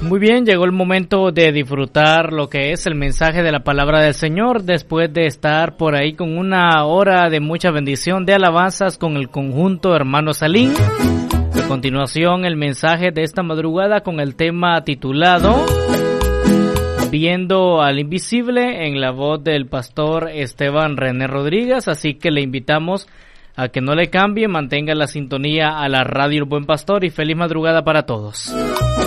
Muy bien, llegó el momento de disfrutar lo que es el mensaje de la palabra del Señor, después de estar por ahí con una hora de mucha bendición de alabanzas con el conjunto Hermano Salín. A continuación, el mensaje de esta madrugada con el tema titulado Viendo al Invisible, en la voz del pastor Esteban René Rodríguez, así que le invitamos a que no le cambie, mantenga la sintonía a la radio El Buen Pastor y feliz madrugada para todos.